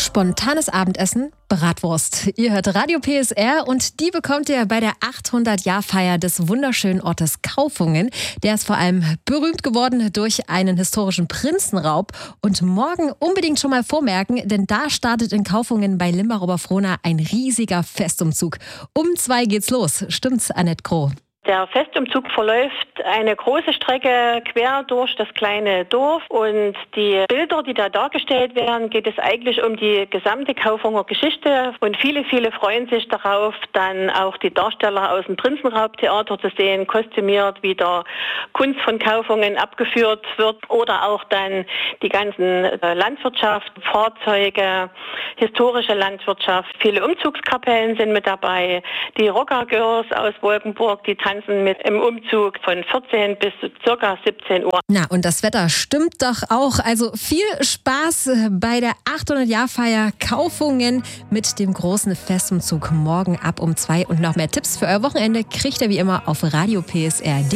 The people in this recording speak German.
Spontanes Abendessen, Bratwurst. Ihr hört Radio PSR und die bekommt ihr bei der 800-Jahr-Feier des wunderschönen Ortes Kaufungen. Der ist vor allem berühmt geworden durch einen historischen Prinzenraub. Und morgen unbedingt schon mal vormerken, denn da startet in Kaufungen bei Limmer-Oberfrohna ein riesiger Festumzug. Um 2 geht's los. Stimmt's, Annette Kroh? Der Festumzug verläuft eine große Strecke quer durch das kleine Dorf und die Bilder, die da dargestellt werden, geht es eigentlich um die gesamte Kaufunger Geschichte und viele freuen sich darauf, dann auch die Darsteller aus dem Prinzenraubtheater zu sehen, kostümiert, wie der Kunst von Kaufungen abgeführt wird oder auch dann die ganzen Landwirtschaft, Fahrzeuge, historische Landwirtschaft. Viele Umzugskapellen sind mit dabei, die Rocker Girls aus Wolkenburg, die tanzen mit im Umzug von 14 bis ca. 17 Uhr. Na, und das Wetter stimmt doch auch. Also viel Spaß bei der 800-Jahr-Feier Kaufungen mit dem großen Festumzug morgen ab um 2. Und noch mehr Tipps für euer Wochenende kriegt ihr wie immer auf radiopsr.de.